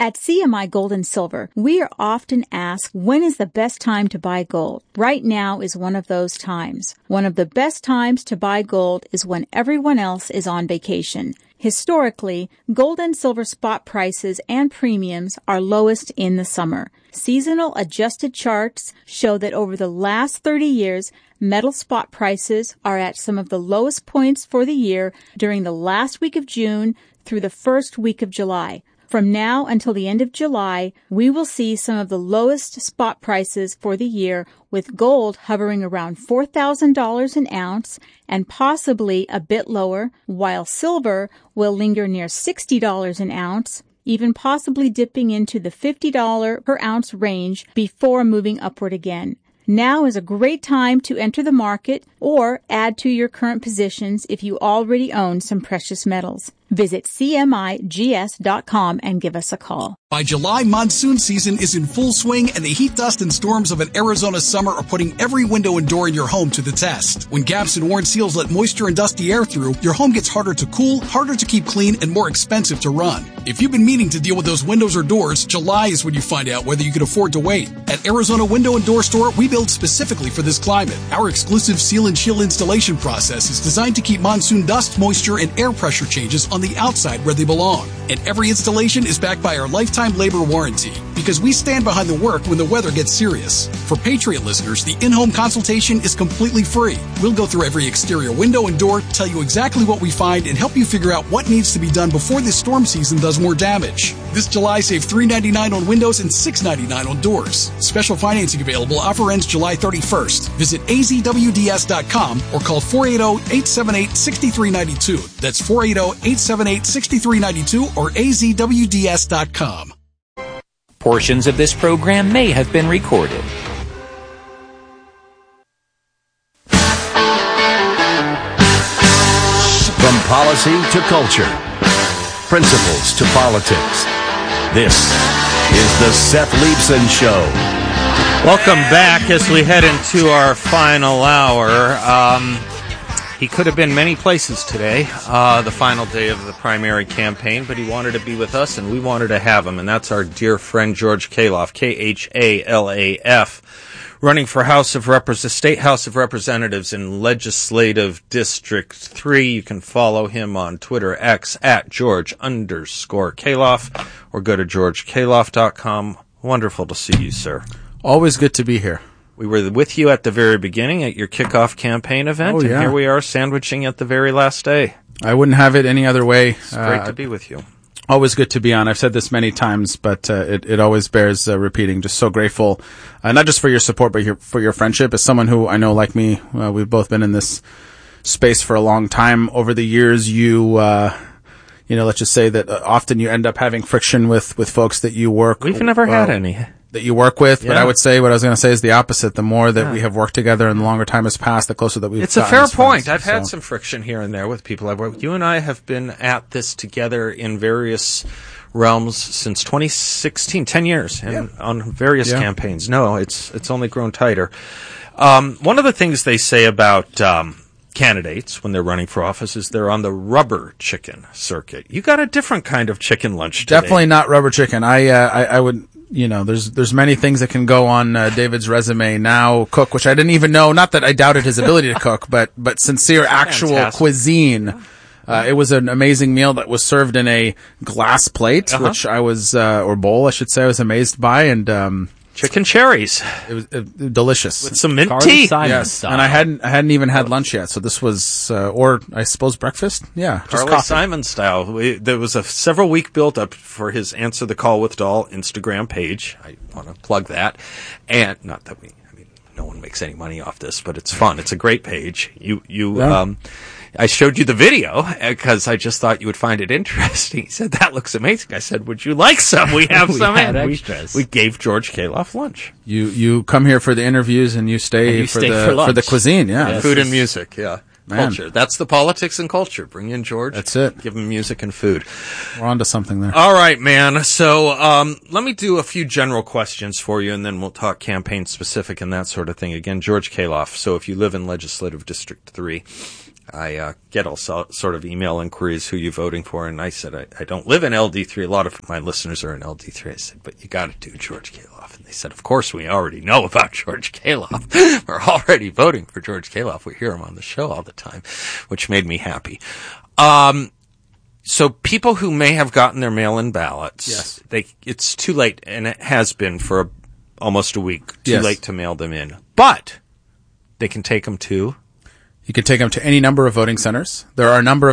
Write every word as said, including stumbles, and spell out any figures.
At C M I Gold and Silver, we are often asked, when is the best time to buy gold? Right now is one of those times. One of the best times to buy gold is when everyone else is on vacation. Historically, gold and silver spot prices and premiums are lowest in the summer. Seasonal adjusted charts show that over the last thirty years, metal spot prices are at some of the lowest points for the year during the last week of June through the first week of July. From now until the end of July, we will see some of the lowest spot prices for the year, with gold hovering around four thousand dollars an ounce and possibly a bit lower, while silver will linger near sixty dollars an ounce, even possibly dipping into the fifty dollars per ounce range before moving upward again. Now is a great time to enter the market or add to your current positions if you already own some precious metals. Visit C M I G S dot com and give us a call. By July, monsoon season is in full swing, and the heat, dust, and storms of an Arizona summer are putting every window and door in your home to the test. When gaps and worn seals let moisture and dusty air through, your home gets harder to cool, harder to keep clean, and more expensive to run. If you've been meaning to deal with those windows or doors, July is when you find out whether you can afford to wait. At Arizona Window and Door Store, we build specifically for this climate. Our exclusive seal and chill installation process is designed to keep monsoon dust, moisture, and air pressure changes on the outside where they belong. And every installation is backed by our lifetime labor warranty, because we stand behind the work when the weather gets serious. For Patriot listeners, the in-home consultation is completely free. We'll go through every exterior window and door, tell you exactly what we find, and help you figure out what needs to be done before this storm season does more damage. This July, save three dollars and ninety-nine cents on windows and six dollars and ninety-nine cents on doors. Special financing available. Offer ends July thirty-first. Visit A Z W D S dot com or call four eight zero, eight seven eight, six three nine two. That's four eight zero, eight seven eight, six three nine two or A Z W D S dot com. Portions of this program may have been recorded. From policy to culture, principles to politics, this is the Seth Leibsohn Show. Welcome back as we head into our final hour. Um, he could have been many places today, uh, the final day of the primary campaign, but he wanted to be with us, and we wanted to have him, and that's our dear friend George Khalaf, K H A L A F, running for House of Repres- State House of Representatives in Legislative District three. You can follow him on Twitter, X, at George underscore Khalaf, or go to george khalaf dot com. Wonderful to see you, sir. Always good to be here. We were with you at the very beginning at your kickoff campaign event, oh, yeah. and here we are sandwiching at the very last day. I wouldn't have it any other way. It's great uh, to be with you. Always good to be on. I've said this many times, but uh, it, it always bears uh, repeating. Just so grateful, uh, not just for your support, but your, for your friendship. As someone who I know, like me, uh, we've both been in this space for a long time. Over the years, you... Uh, You know, let's just say that uh, often you end up having friction with, with folks that you work. We've never uh, had any that you work with. Yeah. But I would say what I was going to say is the opposite. The more that yeah. we have worked together and the longer time has passed, the closer that we've. It's a fair point. Friends, I've so. had some friction here and there with people I've worked with. You and I have been at this together in various realms since twenty sixteen, ten years, and yeah. on various yeah. campaigns. No, it's it's only grown tighter. Um, one of the things they say about um, candidates when they're running for office is they're on the rubber chicken circuit. You got a different kind of chicken lunch today. Definitely not rubber chicken. I, uh, I, I would, you know, there's, there's many things that can go on, uh, David's resume now. Cook, which I didn't even know, not that I doubted his ability to cook, but, but sincere actual Fantastic. cuisine. Uh, it was an amazing meal that was served in a glass plate, Uh-huh. which I was, uh, or bowl, I should say, I was amazed by, and, um, chicken cherries. It was uh, delicious. With some mint Carly tea. Simon Yes, style. and I hadn't I hadn't even had lunch yet, so this was, uh, or I suppose breakfast. Yeah, just Carly coffee. Simon style. We, there was a several week build up for his Answer the Call with Dahl Instagram page. I want to plug that, and not that we. I mean, no one makes any money off this, but it's fun. It's a great page. You you. Yeah. Um, I showed you the video because I just thought you would find it interesting. He said, that looks amazing. I said, would you like some? We have We some. had in. extras. We, we gave George Khalaf lunch. You you come here for the interviews and you stay, And you for, stay the, for lunch. the cuisine. Yeah, Yes. Food This and is- music, yeah. Man. Culture. That's the politics and culture. Bring in George. That's it. Give him music and food. We're onto something there. All right, man. So um, let me do a few general questions for you, and then we'll talk campaign specific and that sort of thing. Again, George Khalaf. So if you live in Legislative District three, I uh, get all so, sort of email inquiries, who you voting for, and I said, I, I don't live in L D three. A lot of my listeners are in L D three. I said, but you got to do George Kaloff. And they said, of course, we already know about George Kaloff. We're already voting for George Kaloff. We hear him on the show all the time, which made me happy. Um, so people who may have gotten their mail-in ballots, yes. they it's too late, and it has been for a, almost a week, too yes. late to mail them in. But they can take them to... You can take them to any number of voting centers. There are a number of